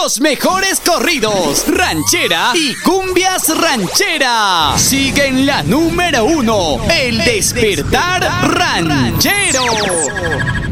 Los mejores corridos, ranchera y cumbias ranchera. Sigue en la número 1, El Despertar Ranchero.